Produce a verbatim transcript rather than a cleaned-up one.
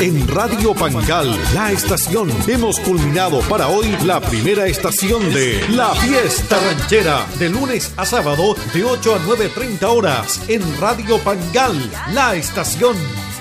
En Radio Pangal, la estación, hemos culminado para hoy la primera estación de La Fiesta Ranchera, de lunes a sábado de ocho a nueve treinta horas en Radio Pangal, la estación